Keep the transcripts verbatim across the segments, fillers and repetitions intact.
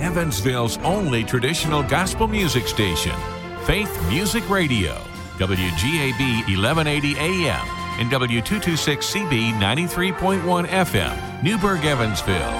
Evansville's only traditional gospel music station, Faith Music Radio, W G A B eleven eighty A M and W two twenty-six C B ninety-three point one F M, Newburgh, Evansville.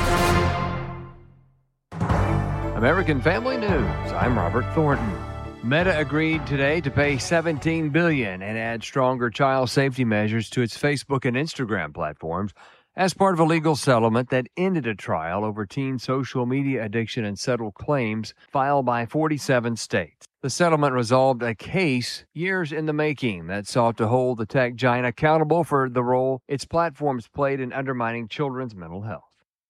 American Family News, I'm Robert Thornton. Meta agreed today to pay seventeen billion dollars and add stronger child safety measures to its Facebook and Instagram platforms as part of a legal settlement that ended a trial over teen social media addiction and settled claims filed by forty-seven states. The settlement resolved a case years in the making that sought to hold the tech giant accountable for the role its platforms played in undermining children's mental health.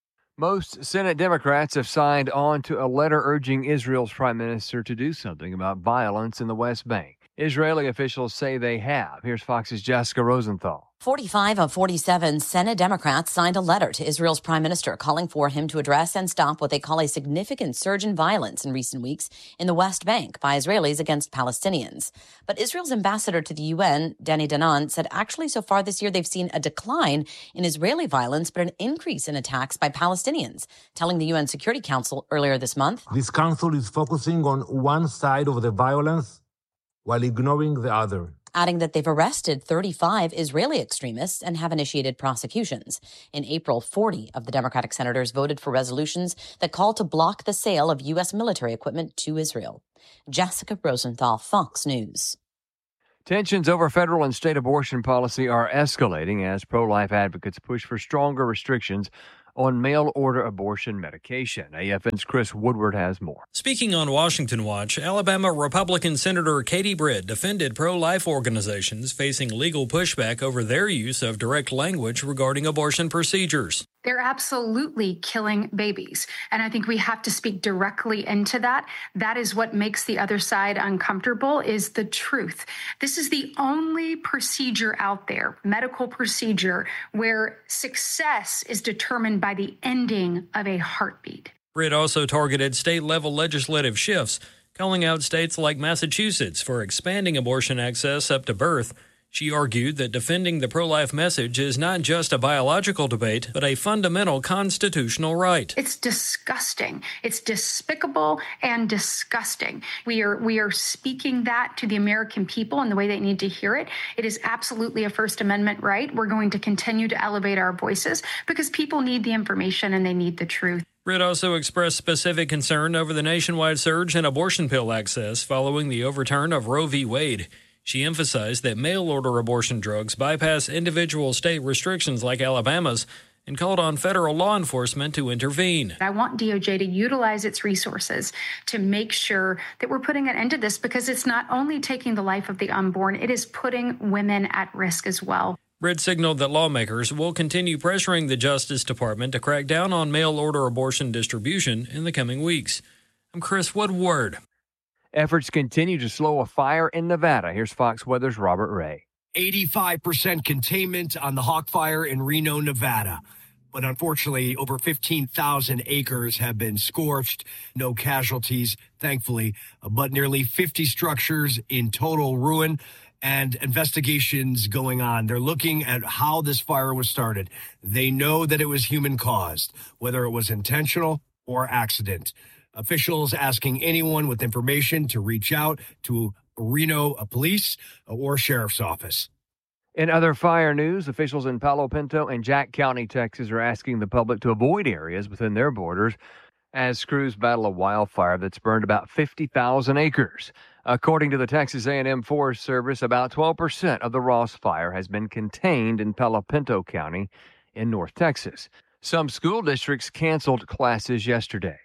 Most Senate Democrats have signed on to a letter urging Israel's prime minister to do something about violence in the West Bank. Israeli officials say they have. Here's Fox's Jessica Rosenthal. forty-five of forty-seven Senate Democrats signed a letter to Israel's prime minister calling for him to address and stop what they call a significant surge in violence in recent weeks in the West Bank by Israelis against Palestinians. But Israel's ambassador to the U N, Danny Danon, said actually so far this year they've seen a decline in Israeli violence but an increase in attacks by Palestinians, telling the U N Security Council earlier this month. This council is focusing on one side of the violence while ignoring the other, adding that they've arrested thirty-five Israeli extremists and have initiated prosecutions. In April, forty of the Democratic senators voted for resolutions that call to block the sale of U S military equipment to Israel. Jessica Rosenthal, Fox News. Tensions over federal and state abortion policy are escalating as pro-life advocates push for stronger restrictions on mail-order abortion medication. A F N's Chris Woodward has more. Speaking on Washington Watch, Alabama Republican Senator Katie Britt defended pro-life organizations facing legal pushback over their use of direct language regarding abortion procedures. They're absolutely killing babies. And I think we have to speak directly into that. That is what makes the other side uncomfortable, is the truth. This is the only procedure out there, medical procedure, where success is determined by the ending of a heartbeat. Britt also targeted state-level legislative shifts, calling out states like Massachusetts for expanding abortion access up to birth. She argued that defending the pro-life message is not just a biological debate, but a fundamental constitutional right. It's disgusting. It's despicable and disgusting. We are we are speaking that to the American people in the way they need to hear it. It is absolutely a First Amendment right. We're going to continue to elevate our voices because people need the information and they need the truth. Britt also expressed specific concern over the nationwide surge in abortion pill access following the overturn of Roe v. Wade. She emphasized that mail-order abortion drugs bypass individual state restrictions like Alabama's and called on federal law enforcement to intervene. I want D O J to utilize its resources to make sure that we're putting an end to this, because it's not only taking the life of the unborn, it is putting women at risk as well. Britt signaled that lawmakers will continue pressuring the Justice Department to crack down on mail-order abortion distribution in the coming weeks. I'm Chris Woodward. Efforts continue to slow a fire in Nevada. Here's Fox Weather's Robert Ray. eighty-five percent containment on the Hawk Fire in Reno, Nevada. But unfortunately, over fifteen thousand acres have been scorched. No casualties, thankfully, but nearly fifty structures in total ruin, and investigations going on. They're looking at how this fire was started. They know that it was human caused, whether it was intentional or accident. Officials asking anyone with information to reach out to Reno Police or Sheriff's Office. In other fire news, officials in Palo Pinto and Jack County, Texas, are asking the public to avoid areas within their borders as crews battle a wildfire that's burned about fifty thousand acres. According to the Texas A and M Forest Service, about twelve percent of the Ross Fire has been contained in Palo Pinto County in North Texas. Some school districts canceled classes yesterday.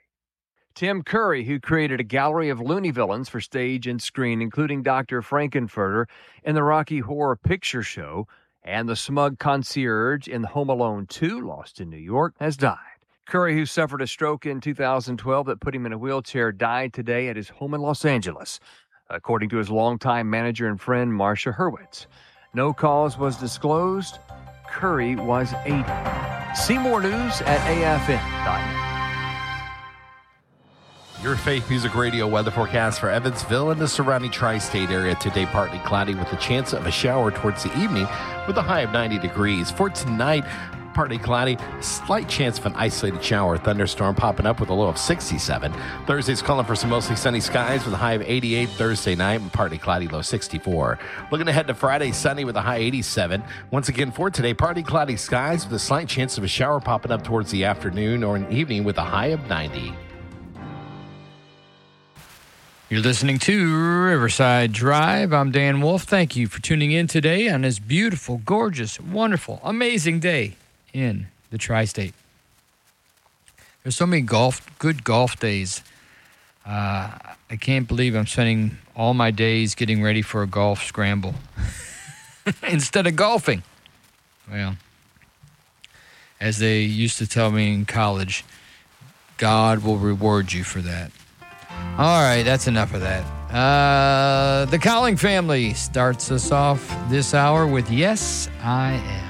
Tim Curry, who created a gallery of loony villains for stage and screen, including Doctor Frankenfurter in the Rocky Horror Picture Show and the Smug Concierge in Home Alone two, Lost in New York, has died. Curry, who suffered a stroke in two thousand twelve that put him in a wheelchair, died today at his home in Los Angeles, according to his longtime manager and friend, Marcia Hurwitz. No cause was disclosed. Curry was eighty. See more news at A F N dot net. Your Faith Music Radio weather forecast for Evansville and the surrounding tri-state area. Today, partly cloudy with the chance of a shower towards the evening with a high of ninety degrees. For tonight, Partly cloudy, slight chance of an isolated shower or thunderstorm popping up with a low of sixty-seven. Thursday's calling for some mostly sunny skies with a high of eighty-eight Thursday night and partly cloudy, low sixty-four. Looking ahead to Friday, sunny with a high eighty-seven. Once again for today, partly cloudy skies with a slight chance of a shower popping up towards the afternoon or an evening with a high of ninety. You're listening to Riverside Drive. I'm Dan Wolf. Thank you for tuning in today on this beautiful, gorgeous, wonderful, amazing day in the Tri-State. There's so many golf, good golf days. Uh, I can't believe I'm spending all my days getting ready for a golf scramble instead of golfing. Well, as they used to tell me in college, God will reward you for that. All right, that's enough of that. Uh, the Cowling family starts us off this hour with Yes, I Am.